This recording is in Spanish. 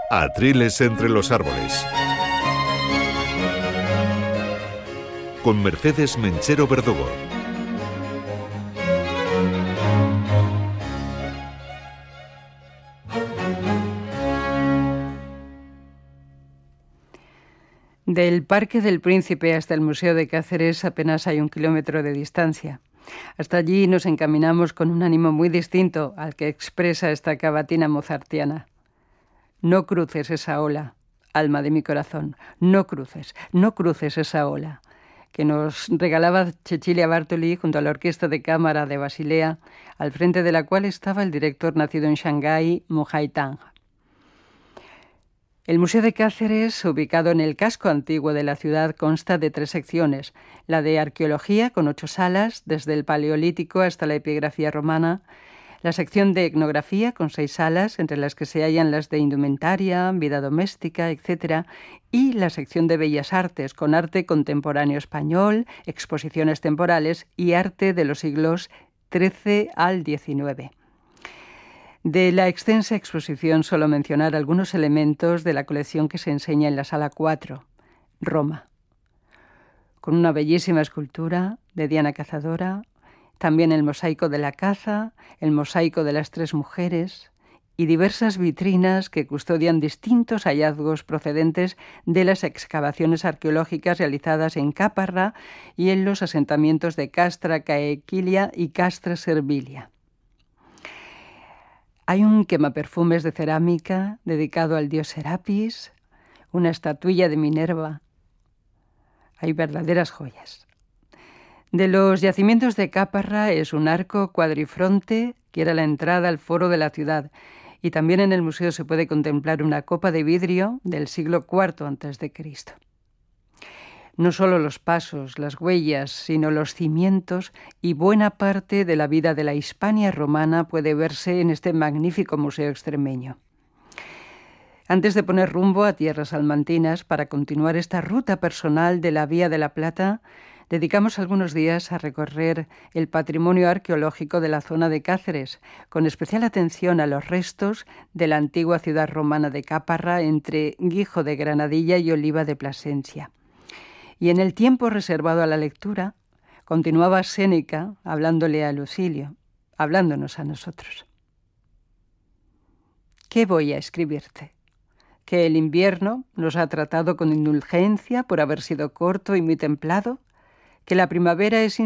Atriles entre los árboles. Con Mercedes Menchero Verdugo. Del Parque del Príncipe hasta el Museo de Cáceres apenas hay 1 kilómetro de distancia. Hasta allí nos encaminamos con un ánimo muy distinto al que expresa esta cavatina mozartiana. No cruces esa ola, alma de mi corazón, no cruces esa ola, que nos regalaba Cecilia Bartoli junto a la Orquesta de Cámara de Basilea, al frente de la cual estaba el director nacido en Shanghái, Mo Hai-tang. El Museo de Cáceres, ubicado en el casco antiguo de la ciudad, consta de 3 secciones: la de arqueología, con 8 salas, desde el Paleolítico hasta la epigrafía romana; la sección de etnografía, con 6 salas, entre las que se hallan las de indumentaria, vida doméstica, etc., y la sección de bellas artes, con arte contemporáneo español, exposiciones temporales y arte de los siglos XIII al XIX. De la extensa exposición solo mencionar algunos elementos de la colección que se enseña en la sala 4, Roma, con una bellísima escultura de Diana Cazadora, también el mosaico de la caza, el mosaico de las 3 mujeres y diversas vitrinas que custodian distintos hallazgos procedentes de las excavaciones arqueológicas realizadas en Caparra y en los asentamientos de Castra Caequilia y Castra Servilia. Hay un quemaperfumes de cerámica dedicado al dios Serapis, una estatuilla de Minerva. Hay verdaderas joyas. De los yacimientos de Caparra es un arco cuadrifronte que era la entrada al foro de la ciudad, y también en el museo se puede contemplar una copa de vidrio del siglo IV a.C. No solo los pasos, las huellas, sino los cimientos y buena parte de la vida de la Hispania romana puede verse en este magnífico museo extremeño. Antes de poner rumbo a tierras salmantinas para continuar esta ruta personal de la Vía de la Plata, dedicamos algunos días a recorrer el patrimonio arqueológico de la zona de Cáceres, con especial atención a los restos de la antigua ciudad romana de Caparra entre Guijo de Granadilla y Oliva de Plasencia. Y en el tiempo reservado a la lectura, continuaba Séneca hablándole a Lucilio, hablándonos a nosotros. ¿Qué voy a escribirte? ¿Que el invierno nos ha tratado con indulgencia por haber sido corto y muy templado? ¿Que la primavera es